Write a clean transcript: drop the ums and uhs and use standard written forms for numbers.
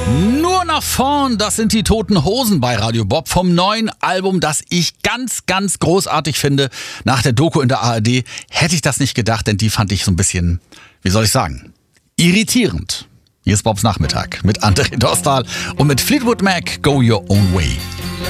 Nur nach vorn, das sind die Toten Hosen bei Radio Bob vom neuen Album, das ich ganz, ganz großartig finde. Nach der Doku in der ARD hätte ich das nicht gedacht, denn die fand ich so ein bisschen, wie soll ich sagen, irritierend. Hier ist Bobs Nachmittag mit André Dostal und mit Fleetwood Mac, Go Your Own Way.